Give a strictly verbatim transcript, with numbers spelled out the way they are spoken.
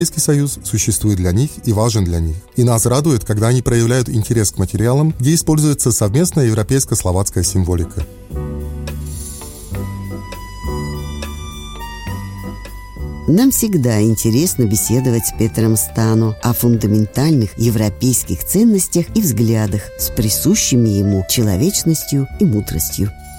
Европейский Союз существует для них и важен для них. И нас радует, когда они проявляют интерес к материалам, где используется совместная европейско-словацкая символика. Нам всегда интересно беседовать с Петром Стану о фундаментальных европейских ценностях и взглядах с присущими ему человечностью и мудростью.